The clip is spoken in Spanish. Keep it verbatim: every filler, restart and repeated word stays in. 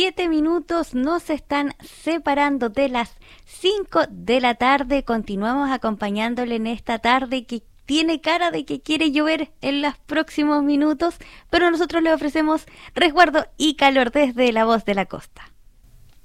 siete minutos nos están separando de las cinco de la tarde. Continuamos acompañándole en esta tarde que tiene cara de que quiere llover en los próximos minutos, pero nosotros le ofrecemos resguardo y calor desde La Voz de la Costa.